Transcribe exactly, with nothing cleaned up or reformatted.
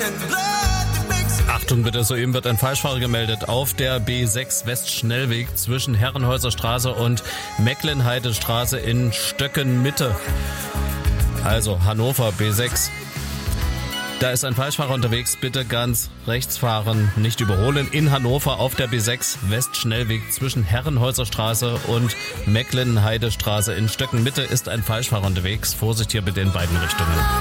Achtung bitte, soeben wird ein Falschfahrer gemeldet auf der B sechs Westschnellweg zwischen Herrenhäuser Straße und Mecklenheidestraße in Stöcken-Mitte. Also Hannover B sechs. Da ist ein Falschfahrer unterwegs, bitte ganz rechts fahren, nicht überholen. In Hannover auf der B sechs Westschnellweg zwischen Herrenhäuser Straße und Mecklenheidestraße in Stöcken-Mitte ist ein Falschfahrer unterwegs. Vorsicht hier bitte in beiden Richtungen.